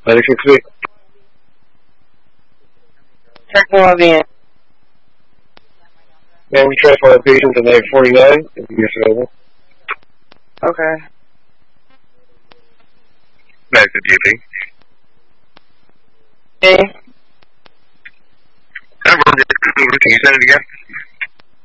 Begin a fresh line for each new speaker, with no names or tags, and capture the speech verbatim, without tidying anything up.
ninety-six B.
Check one in.
Man, we transfer our patient to nine forty-nine, if you're available.
Okay.
Back to D P.
Okay.
Can you send it again?